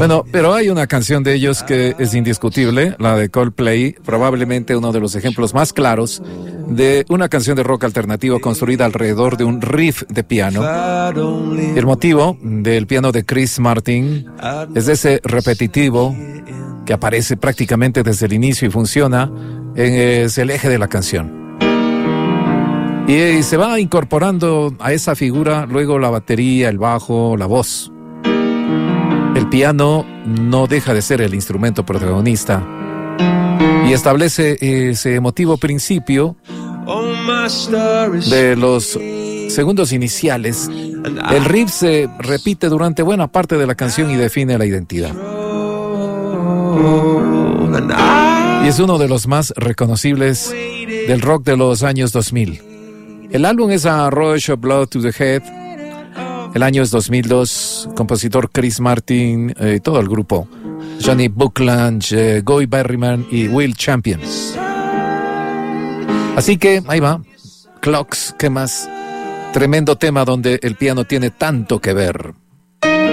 Bueno, pero hay una canción de ellos que es indiscutible, la de Coldplay, probablemente uno de los ejemplos más claros de una canción de rock alternativo construida alrededor de un riff de piano. El motivo del piano de Chris Martin es ese repetitivo que aparece prácticamente desde el inicio y funciona, es el eje de la canción. Y se va incorporando a esa figura luego la batería, el bajo, la voz. El piano no deja de ser el instrumento protagonista y establece ese emotivo principio de los segundos iniciales. El riff se repite durante buena parte de la canción y define la identidad. Y es uno de los más reconocibles del rock de los años 2000. El álbum es A Rush of Blood to the Head. El año es 2002. Compositor Chris Martin, todo el grupo. Johnny Buckland, Guy Berryman y Will Champion. Así que ahí va. Clocks, ¿qué más? Tremendo tema donde el piano tiene tanto que ver.